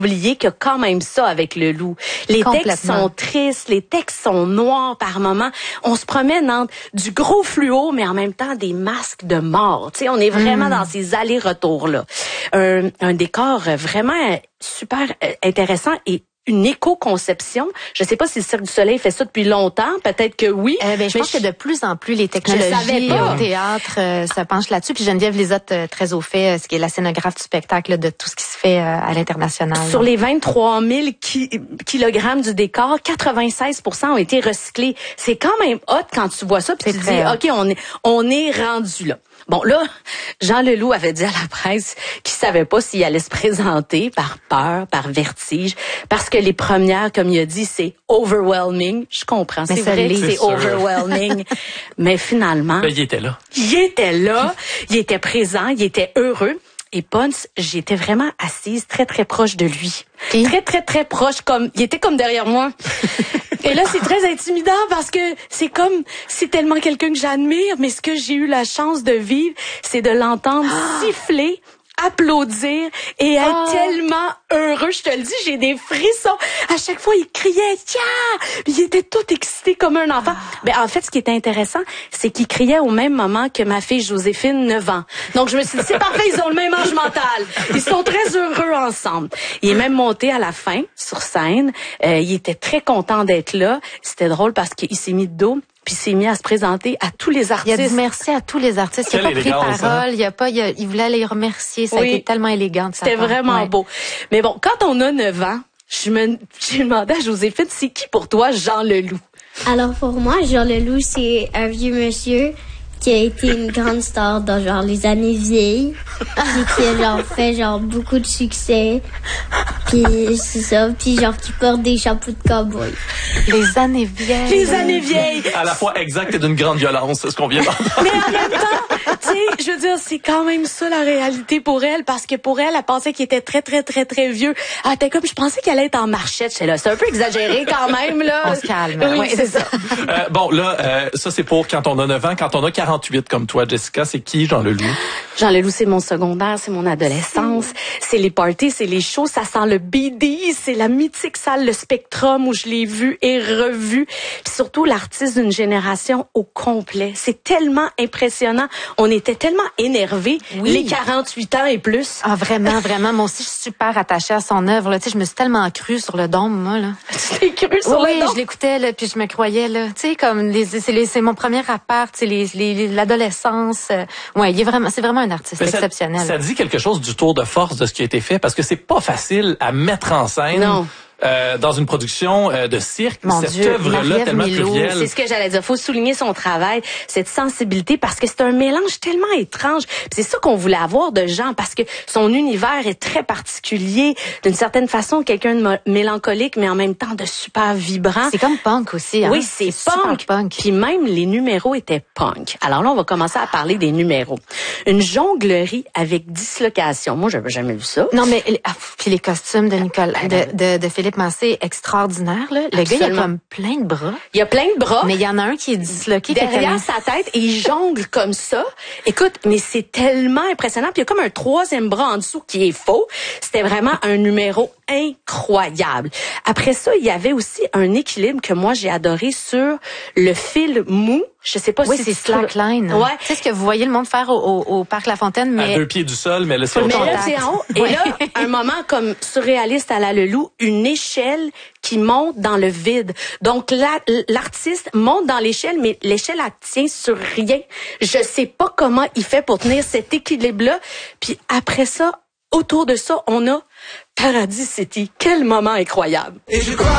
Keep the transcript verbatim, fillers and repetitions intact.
oublier qu'il y a quand même ça avec le loup. Les textes sont tristes, les textes sont noirs par moments. On se promène entre du gros fluo, mais en même temps des masques de mort. Tu sais, on est vraiment mmh. dans ces allers-retours-là. Un, un décor vraiment super intéressant et une éco-conception. Je sais pas si le Cirque du Soleil fait ça depuis longtemps. Peut-être que oui. Euh, ben, je pense je... que de plus en plus, les technologies au théâtre euh, se penchent là-dessus. Puis Geneviève Lisotte, euh, très au fait, euh, ce qui est la scénographe du spectacle, de tout ce qui se fait euh, à l'international. Sur là. Les vingt-trois mille ki- kilogrammes du décor, quatre-vingt-seize pour cent ont été recyclés. C'est quand même hot quand tu vois ça. Puis tu te dis, hot. OK, on est, on est rendu là. Bon, là, Jean Leloup avait dit à la presse qu'il savait pas s'il allait se présenter par peur, par vertige, parce que les premières, comme il a dit, c'est overwhelming. Je comprends, c'est vrai que c'est overwhelming. Mais finalement... Ben, il était là. Il était là, il était présent, il était heureux. Et Ponce, j'étais vraiment assise très, très proche de lui. Et? Très, très, très proche, comme il était comme derrière moi. Et là, c'est très intimidant parce que c'est comme, c'est tellement quelqu'un que j'admire, mais ce que j'ai eu la chance de vivre, c'est de l'entendre ah! siffler, applaudir et être oh. tellement heureux. Je te le dis, j'ai des frissons. À chaque fois, il criait « Tiens! » Puis il était tout excité comme un enfant. Oh. Ben, en fait, ce qui était intéressant, c'est qu'il criait au même moment que ma fille Joséphine, neuf ans. Donc, je me suis dit, c'est parfait, ils ont le même âge mental. Ils sont très heureux ensemble. Il est même monté à la fin, sur scène. Euh, il était très content d'être là. C'était drôle parce qu'il s'est mis de dos. Puis il s'est mis à se présenter à tous les artistes. Il a dit merci à tous les artistes. Il n'a pas pris parole. Hein? Il a pas, il, a, il voulait les remercier. Ça oui. a été tellement élégant de sa part. C'était vraiment ouais. beau. Mais bon, quand on a neuf ans, je me, j'ai demandé à Joséphine, c'est qui pour toi Jean Leloup? Alors pour moi, Jean Leloup, c'est un vieux monsieur qui a été une grande star dans genre les années vieilles, puis qui a genre fait genre beaucoup de succès, puis c'est ça, puis genre qui porte des chapeaux de cow-boy. Les années vieilles. Les années vieilles. À la fois exact et d'une grande violence, c'est ce qu'on vient d'entendre. Mais en même temps, tu sais, je veux dire, c'est quand même ça la réalité pour elle, parce que pour elle, elle pensait qu'il était très très très très vieux. Ah, t'es comme, je pensais qu'elle allait être en marchette, c'est là, c'est un peu exagéré quand même là. On se calme. Oui, oui c'est ça. euh, bon là, euh, ça c'est pour quand on a neuf ans, quand on a quarante-huit comme toi, Jessica, c'est qui Jean Leloup? Jean Leloup, c'est mon secondaire, c'est mon adolescence, c'est les parties, c'est les shows, ça sent le B D, c'est la mythique salle, le Spectrum où je l'ai vu et revu. Puis surtout l'artiste d'une génération au complet. C'est tellement impressionnant. On était tellement énervés, oui. les quarante-huit ans et plus. Ah vraiment, vraiment. Moi aussi, je suis super attachée à son œuvre. Tu sais, je me suis tellement crue sur le dôme, moi là. Tu t'es crue sur oui, le dôme? Oui, je l'écoutais là, puis je me croyais là. Tu sais, comme les, c'est, les, c'est mon premier appart, c'est les, les, l'adolescence. Euh, ouais, il est vraiment, c'est vraiment un artiste Mais exceptionnel. Ça, ça dit quelque chose du tour de force de ce qui a été fait, parce que c'est pas facile à mettre en scène. Non. Euh, dans une production euh, de cirque, Mon cette Dieu, œuvre-là tellement plurielle. C'est ce que j'allais dire. Faut souligner son travail, cette sensibilité, parce que c'est un mélange tellement étrange. Puis c'est ça qu'on voulait avoir de Jean, parce que son univers est très particulier. D'une certaine façon, quelqu'un de mélancolique, mais en même temps de super vibrant. C'est comme punk aussi. Hein? Oui, c'est, c'est punk. punk. Puis même les numéros étaient punk. Alors là, on va commencer à parler des numéros. Une jonglerie avec dislocation. Moi, j'avais jamais vu ça. Non, mais ah, puis les costumes de Nicolas, de, de, de Philippe Massé, extraordinaire, là. Le Absolument. Gars, il a comme plein de bras. Il y a plein de bras. Mais il y en a un qui est disloqué. Derrière sa tête, et il jongle comme ça. Écoute, mais c'est tellement impressionnant. Puis il y a comme un troisième bras en dessous qui est faux. C'était vraiment un numéro incroyable. Après ça, il y avait aussi un équilibre que moi, j'ai adoré sur le fil mou. Je sais pas oui, si c'est slackline. Ouais. C'est ce que vous voyez le monde faire au, au, au Parc La Fontaine, mais... À deux pieds du sol, mais là, c'est mais là, c'est en haut. Et là, un moment comme surréaliste à la Leloup, une échelle qui monte dans le vide. Donc, la, l'artiste monte dans l'échelle, mais l'échelle, elle tient sur rien. Je sais pas comment il fait pour tenir cet équilibre-là. Puis après ça, autour de ça, on a Paradis City. Quel moment incroyable. Et je crois